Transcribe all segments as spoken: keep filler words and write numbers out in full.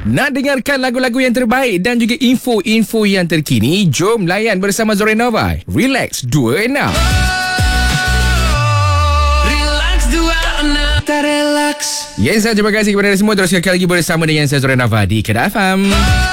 Nak dengarkan lagu-lagu yang terbaik dan juga info-info yang terkini? Jom layan bersama Zorin Nova. Relax dua enam. Relax dua enam. Tak relax. Yes, terima kasih kepada anda semua. Terus sekali lagi bersama dengan saya Zorin Nova di Kedah F M.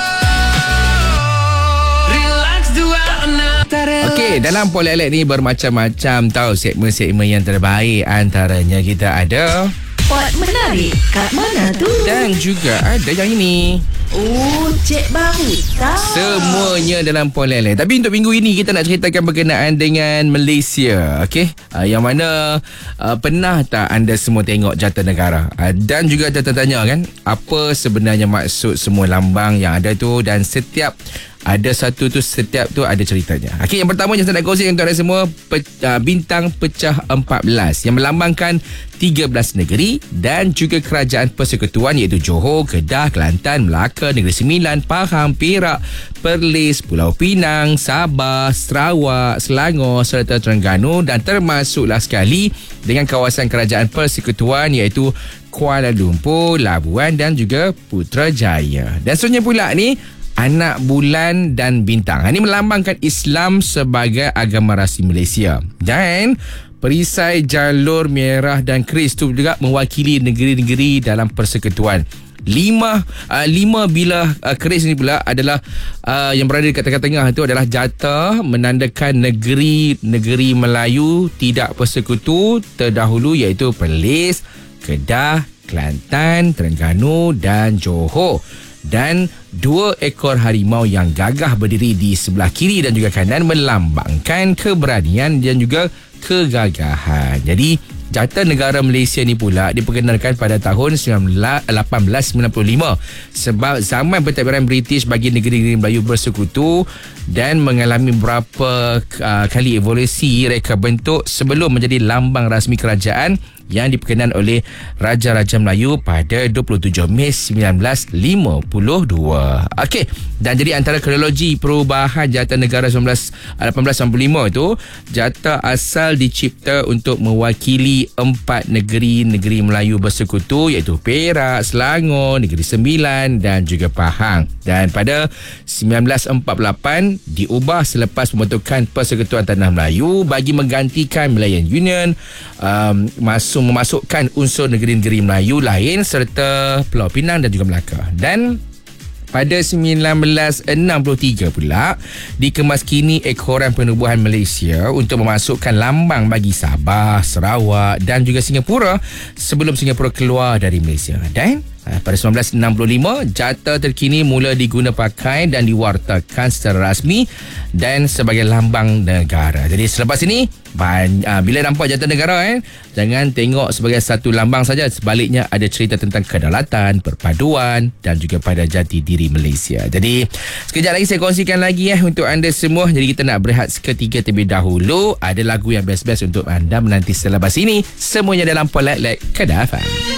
Relax dua enam. Okey, dalam Polielek ni bermacam-macam tahu segmen-segmen yang terbaik. Antaranya kita ada Pot menarik kat mana tu? dan juga ada yang ini. Oh, cek baru tahu. Semuanya dalam Polielek. Tapi untuk minggu ini kita nak ceritakan berkenaan dengan Malaysia. Okey, uh, yang mana uh, pernah tak anda semua tengok Jata Negara? Uh, dan juga tertanya kan, apa sebenarnya maksud semua lambang yang ada tu, dan setiap ada satu tu, setiap tu ada ceritanya. Okey, yang pertama yang saya nak kongsi untuk anda semua, pe, uh, bintang pecah empat belas yang melambangkan tiga belas negeri dan juga kerajaan persekutuan, iaitu Johor, Kedah, Kelantan, Melaka, Negeri Sembilan, Pahang, Perak, Perlis, Pulau Pinang, Sabah, Sarawak, Selangor serta Terengganu, dan termasuklah sekali dengan kawasan kerajaan persekutuan iaitu Kuala Lumpur, Labuan dan juga Putrajaya. Dan seterusnya pula ni anak bulan dan bintang. Ini melambangkan Islam sebagai agama rasmi Malaysia. Dan perisai jalur merah dan keris itu juga mewakili negeri-negeri dalam persekutuan. Lima uh, lima bilah uh, keris ini pula adalah uh, yang berada di tengah-tengah itu adalah jata menandakan negeri-negeri Melayu tidak persekutu terdahulu, iaitu Perlis, Kedah, Kelantan, Terengganu dan Johor. Dan dua ekor harimau yang gagah berdiri di sebelah kiri dan juga kanan melambangkan keberanian dan juga kegagahan. Jadi Jata Negara Malaysia ni pula diperkenalkan pada tahun lapan belas sembilan puluh lima sebab zaman pentadbiran British bagi negeri-negeri Melayu bersekutu dan mengalami beberapa uh, kali evolusi reka bentuk sebelum menjadi lambang rasmi kerajaan yang diperkenan oleh Raja-Raja Melayu pada dua puluh tujuh Mei sembilan belas lima puluh dua. Okey, dan jadi antara kronologi perubahan Jata Negara lapan belas sembilan puluh lima itu, jata asal dicipta untuk mewakili empat negeri-negeri Melayu bersekutu, iaitu Perak, Selangor, Negeri Sembilan dan juga Pahang. Dan pada sembilan belas empat puluh lapan diubah selepas pembentukan Persekutuan Tanah Melayu bagi menggantikan Malayan Union, um, masuk memasukkan unsur negeri-negeri Melayu lain serta Pulau Pinang dan juga Melaka. Dan pada sembilan belas enam puluh tiga pula dikemaskini ekoran penubuhan Malaysia untuk memasukkan lambang bagi Sabah, Sarawak dan juga Singapura sebelum Singapura keluar dari Malaysia. Dan pada sembilan belas enam puluh lima jata terkini mula diguna pakai dan diwartakan secara rasmi dan sebagai lambang negara. Jadi selepas ini bila nampak Jata Negara eh, jangan tengok sebagai satu lambang saja, sebaliknya ada cerita tentang kedaulatan, perpaduan dan juga pada jati diri Malaysia. Jadi sekejap lagi saya kongsikan lagi eh untuk anda semua. Jadi kita nak berehat seketika terlebih dahulu. Ada lagu yang best-best untuk anda menanti selepas ini. Semuanya dalam Polielek Kedah F M.